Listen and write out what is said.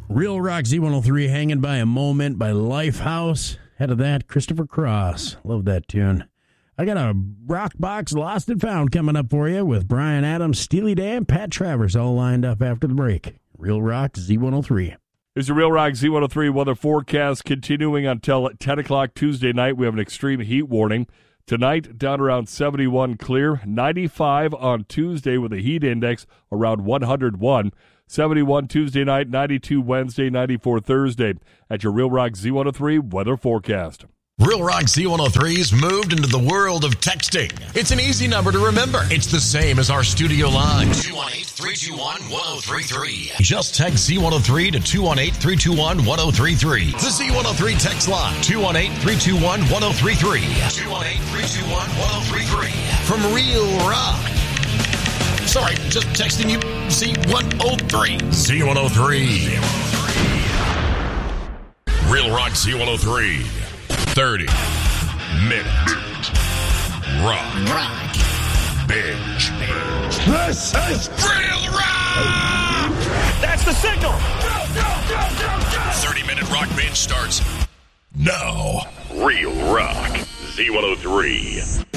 Real Rock Z103, Hanging by a Moment by Lifehouse. Head of that, Christopher Cross. Love that tune. I got a Rock Box Lost and Found coming up for you with Brian Adams, Steely Dan, Pat Travers all lined up after the break. Real Rock Z103. Here's the Real Rock Z103 weather forecast continuing until 10 o'clock Tuesday night. We have an extreme heat warning. Tonight, down around 71 clear. 95 on Tuesday with a heat index around 101. 71 Tuesday night, 92 Wednesday, 94 Thursday. At your Real Rock Z103 weather forecast. Real Rock Z103's moved into the world of texting. It's an easy number to remember. It's the same as our studio line. 218-321-1033. Just text Z103 to 218-321-1033. The Z103 text line. 218-321-1033. 218-321-1033. From Real Rock. Sorry, just texting you Z103. Z103. Real Rock Z103. 30-minute rock binge. This is Real Rock! That's the signal! Go, go, go, go, go! 30-minute rock binge starts now. Real Rock Z103.